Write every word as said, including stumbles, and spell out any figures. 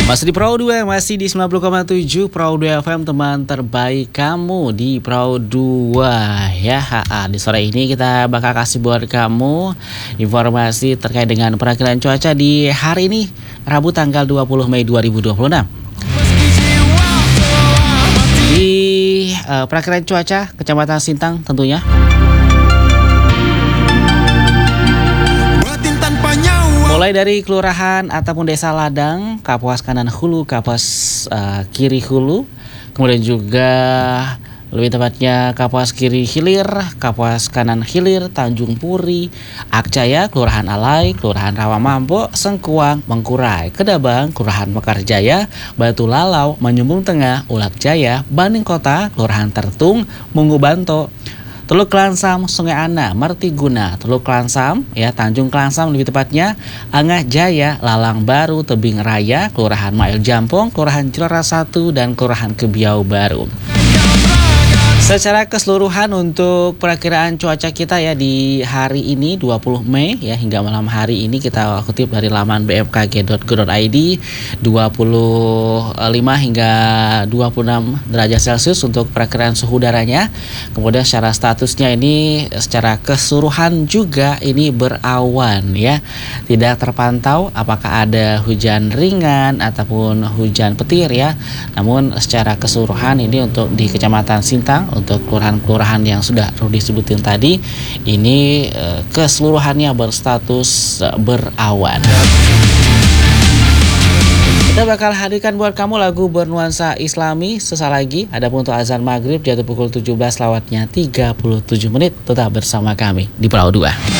Masih di Perahu dua, masih di sembilan puluh koma tujuh Perahu dua F M, teman terbaik kamu di Perahu dua. Ya, ha, ha. Di sore ini kita bakal kasih buat kamu informasi terkait dengan perakiraan cuaca di hari ini, Rabu tanggal dua puluh Mei dua ribu dua puluh enam. Di uh, perakiraan cuaca Kecamatan Sintang tentunya. Mulai dari kelurahan ataupun desa Ladang, Kapuas kanan hulu, Kapuas uh, kiri hulu, kemudian juga lebih tepatnya Kapuas kiri hilir, Kapuas kanan hilir, Tanjung Puri, Akjaya, Kelurahan Alai, Kelurahan Rawamampo, Sengkuang, Mengkurai, Kedabang, Kelurahan Mekarjaya, Batu Lalau, Manyumbung Tengah, Ulak Jaya, Banding Kota, Kelurahan Tertung, Munggu Banto, Teluk Klansam, Sungai Ana, Mertiguna, Teluk Klansam, ya Tanjung Klansam lebih tepatnya, Angah Jaya, Lalang Baru, Tebing Raya, Kelurahan Mail Jampong, Kelurahan Cilora satu, dan Kelurahan Kebiau Baru. Secara keseluruhan untuk perakiraan cuaca kita ya di hari ini dua puluh Mei ya, hingga malam hari ini kita kutip dari laman b m k g dot go dot i d, dua puluh lima hingga dua puluh enam derajat Celcius untuk perakiraan suhu udaranya. Kemudian secara statusnya ini secara keseluruhan juga ini berawan ya. Tidak terpantau apakah ada hujan ringan ataupun hujan petir ya. Namun secara keseluruhan ini untuk di Kecamatan Sintang, untuk kelurahan-kelurahan yang sudah disebutin tadi, ini e, keseluruhannya berstatus e, berawan. Kita bakal hadirkan buat kamu lagu bernuansa Islami sesaat lagi. Adapun untuk azan maghrib jatuh pukul tujuh belas lewatnya tiga puluh tujuh menit. Tetap bersama kami di Perahu dua.